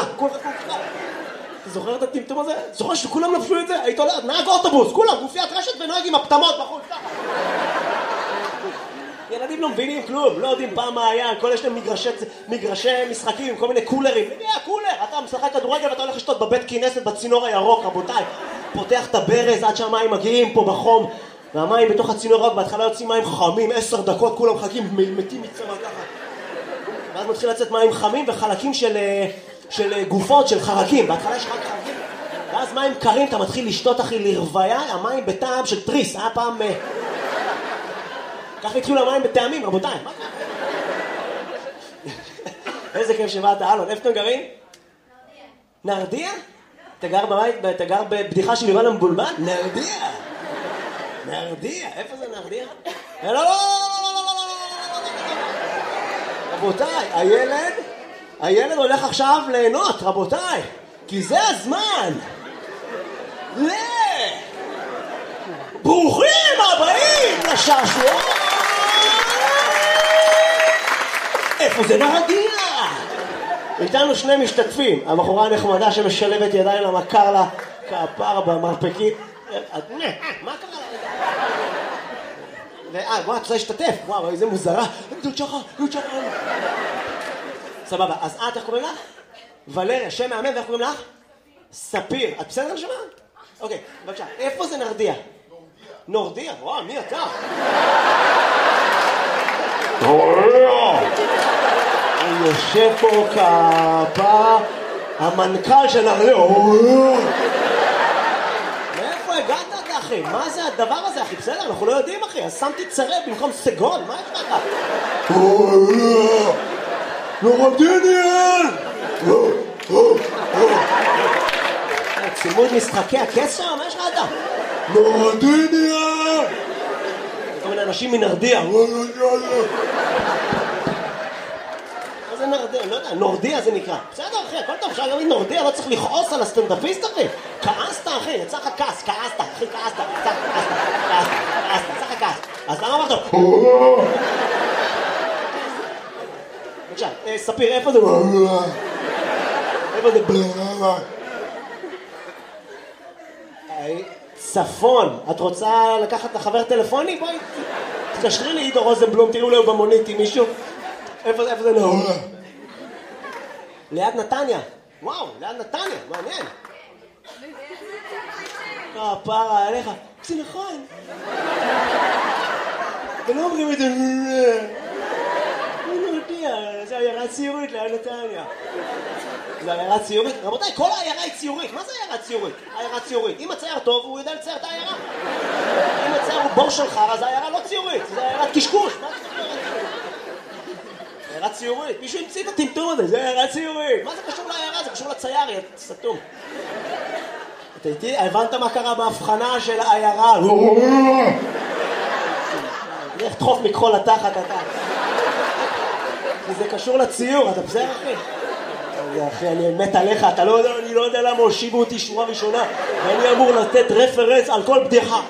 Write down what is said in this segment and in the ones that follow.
אתה זוכר את הטמטום הזה? זוכר שכולם לבשו את זה? היית עולה, נהג אוטובוס, כולם, גופיית רשת ונהג עם הפטמות בחוץ. ילדים לא מבינים כלום, לא יודעים פעם מה היה, כל יש להם מגרשי משחקים, כל מיני קולרים. קולר, אתה משחק כדורגל ואתה הולך לשתות בבית כנסת בצינור הירוק, רבותיי. פותח את הברז עד שהמים מגיעים פה בחום, והמים בתוך הצינור הירוק, בהתחלה יוצאים מים חמים, 10 דקות כולם חכים, מתים מצמא ככה. ואז מתחיל לצאת מים חמים וחלקים של גופות, של חרקים. בהתחלה יש רק חרקים, ואז מים קרים, אתה מתחיל לשתות אחי לרוויה, המים בטעם של טריס, היה פעם... ככה התחילו המים בטעמים, רבותיי. מה קרה? איזה כיף שבאת, אלון. איפה אתם גרים? נרדיה. נרדיה? אתה גר בבית, אתה גר בבדיחה של יובל המבולבל? נרדיה. נרדיה. איפה זה נרדיה? לא, לא, לא, לא, לא, לא, לא. רבותיי, הילד הולך עכשיו ליהנות, רבותיי. כי זה הזמן. ברוכים הבאים לשעשוע. איפה זה נרדיה? איתנו שני משתתפים, הבחורה הנחמדה שמשלבת ידיים למכר לה כפר במרפקית. מה קרה לה? וואו, את רוצה להשתתף? וואו, איזה מוזרה. סבבה, אז איך קוראים לך? ולריה, שם מאמן, ואיך קוראים לך? ספיר. את בסדר לשמה? אוקיי, בבקשה, איפה זה נרדיה? נורדיה, וואו, מי אתה? אני יושב פה כפה, המנכ"ל של נרדיה. מאיפה הגעת אתה, אחי? מה זה הדבר הזה, אחי? בסדר, אנחנו לא יודעים, אחי. אז שמתי צרב במקום סגול, מה יש לך? נורדיניאן! צימוד משחקי הקסר, מה יש לך אתה? נורדיה! כל מיני אנשים מנרדיה. מה זה נרדיה? לא יודע, נורדיה זה נקרא. בסדר אחי, הכל טוב, אפשר להגיד נורדיה, לא צריך לכעוס על הסטנדאפיסט אחי. כעסת אחי, יצא לך כעס, כעסת, אחי כעסת, יצא לך כעס. אז למה אמרת? בבקשה, ספיר, איפה זה? איפה זה? צפון, את רוצה לקחת לחבר טלפוני? בואי, תקשרי לי עידו רוזנבלום, תראו לו במונית עם מישהו. איפה זה נהור? ליד נתניה. וואו, ליד נתניה, מעניין. פרה עליך. זה נכון. אתם לא אומרים את זה. אני לא יודע, זה עיירה ציורית ליד נתניה. זה עיירה ציורית? רבותיי, כל העיירה היא ציורית. מה זה עיירה ציורית? עיירה ציורית. אם הצייר טוב, הוא יודע לצייר את העיירה. אם הצייר הוא בור של חר, אז העיירה לא ציורית. זה עיירת קשקוש. מה זה עיירה ציורית? מישהו המציא את הטמטום הזה, זה עיירה ציורית. מה זה קשור לעיירה? זה קשור לצייר, יא סתום. אתה איתי? הבנת מה קרה בהבחנה של העיירה? איך תחוף מכחול לתחת אתה. זה קשור לציור, אתה בסדר אחי? אחי, אני מת עליך, אני לא יודע למה הושיבו אותי שורה ראשונה ואני אמור לתת רפרנס על כל בדיחה.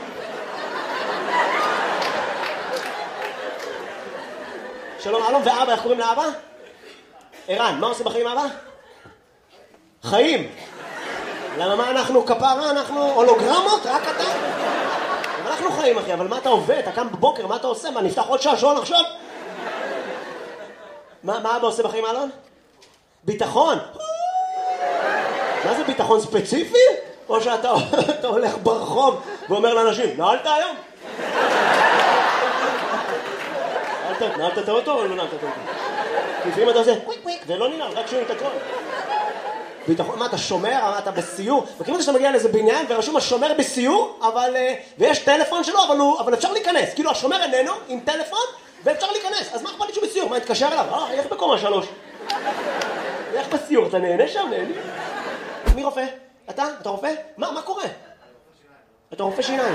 שלום, אלון ואבא, איך קוראים לאבא? ערן, מה עושה בחיים אבא? חיים. למה מה אנחנו כפרה? אנחנו הולוגרמות? רק אתה? אנחנו חיים אחי, אבל מה אתה עובד? אתה קם בבוקר, מה אתה עושה? מה, נפתח עוד שעון עכשיו? מה אבא עושה בחיים אלון? ביטחון. מה זה ביטחון ספציפי? או שאתה הולך ברחוב ואומר לאנשים, נעלת היום? נעלת את האוטו או לא נעלת את האוטו? לפעמים אתה עושה קוויק קוויק ולא ננעל, רק שומעים את הכל. ביטחון, מה אתה שומר? אתה בסיור? וכמובן שאתה מגיע לאיזה בניין ורשום השומר בסיור, ויש טלפון שלו, אבל אפשר להיכנס. כאילו השומר איננו עם טלפון ואפשר להיכנס. אז מה אכפת לי שהוא בסיור? מה, התקשר אליו? איך בקומה 3? איך בסיור? אתה נהנה שם? נהנה? מי רופא? אתה? אתה רופא? מה קורה? אתה רופא שיניים.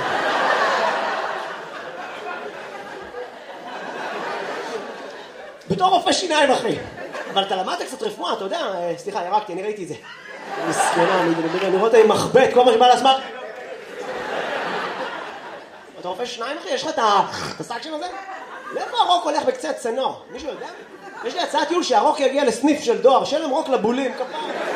בתור רופא שיניים, אחי. אבל אתה למדת קצת רפואה, אתה יודע, סליחה, ירקתי, אני ראיתי את זה. מסכנה, אני רואה אותה עם מחבט, כל מה שבא לעצמה. אתה רופא שיניים, אחי? יש לך את הסאקשן הזה? לאיפה הרוק הולך בקצה הצנור? מישהו יודע? יש לי הצעת טיול שהרוק יגיע לסניף של דואר, שאין להם רוק לבולים, כפיים.